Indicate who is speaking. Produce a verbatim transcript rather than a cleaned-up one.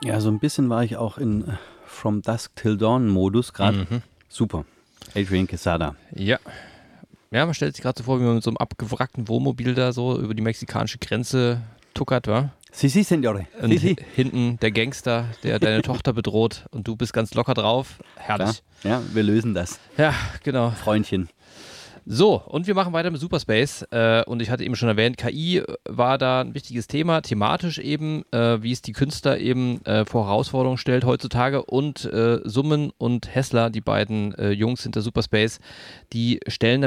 Speaker 1: Ja, so ein bisschen war ich auch in From Dusk Till Dawn Modus gerade.
Speaker 2: Mhm.
Speaker 1: Super. Adrian Quesada.
Speaker 2: Ja. Ja, man stellt sich gerade so vor, wie man mit so einem abgewrackten Wohnmobil da so über die mexikanische Grenze tuckert, wa?
Speaker 1: Si, si, Signore.
Speaker 2: Und
Speaker 1: Si, si.
Speaker 2: hinten der Gangster, der deine Tochter bedroht und du bist ganz locker drauf. Herrlich.
Speaker 1: Ja, ja, wir lösen das.
Speaker 2: Ja, genau.
Speaker 1: Freundchen.
Speaker 2: So, und wir machen weiter mit Superspace. Äh, und ich hatte eben schon erwähnt, K I war da ein wichtiges Thema, thematisch eben, äh, wie es die Künstler eben äh, vor Herausforderungen stellt heutzutage. Und äh, Summen und Hessler, die beiden äh, Jungs hinter Superspace, die stellen